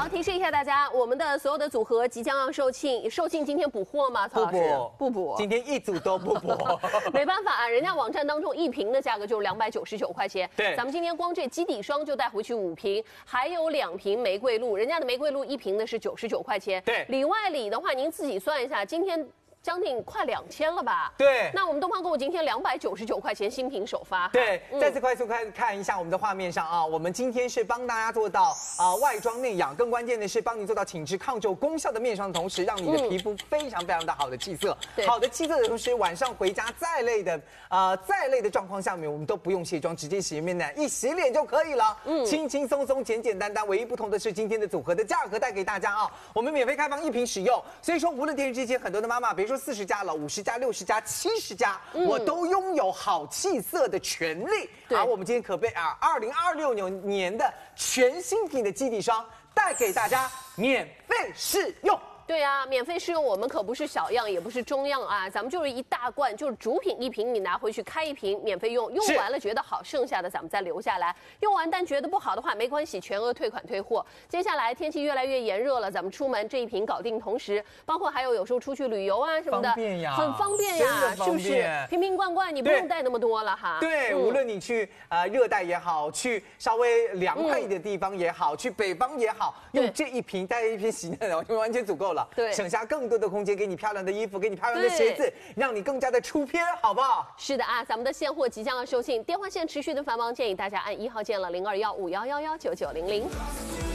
好，提示一下大家，我们的所有的组合即将要售罄，售罄今天补货吗？曹老师，不补， 今天一组都不补， 没办法啊，人家网站当中一瓶的价格就是299块钱， 对， 咱们今天光这基底霜就带回去5瓶，还有2瓶玫瑰露，人家的玫瑰露一瓶的是99块钱， 对， 里外里的话您自己算一下，今天将近快2000了吧？ 对， 那我们东方购物今天299块钱新品首发。 对，再次快速看一下我们的画面上啊，我们今天是帮大家做到外装内养，更关键的是帮你做到紧致抗皱功效的面霜的同时，让你的皮肤非常的好的气色。好的气色的同时，晚上回家再累的状况下面，我们都不用卸妆，直接洗面奶一洗脸就可以了。轻轻松松，简简单单。唯一不同的是今天的组合的价格带给大家啊，我们免费开放1瓶使用。所以说，无论电视机前很多的妈妈，比如说40加了、50加、60加、70加，我都拥有好气色的权利。而我们今天可被2026年的全新品的基底霜带给大家免费试用。 对啊，免费试用，我们可不是小样，也不是中样啊，咱们就是一大罐，就是主品1瓶，你拿回去开1瓶免费用，用完了觉得好，剩下的咱们再留下来。用完但觉得不好的话，没关系，全额退款退货。接下来天气越来越炎热了，咱们出门这1瓶搞定，同时包括还有时候出去旅游啊什么的，很方便呀，是不是？瓶瓶罐罐你不用带那么多了哈。 对，无论你去热带也好，去稍微凉快一点的地方也好，去北方也好，用这1瓶带1瓶洗面奶就完全足够了。 对， 省下更多的空间，给你漂亮的衣服，给你漂亮的鞋子，让你更加的出片，好不好？ 是的啊，咱们的现货即将要售罄，电话线持续的繁忙，建议大家按1号键了，0215119900。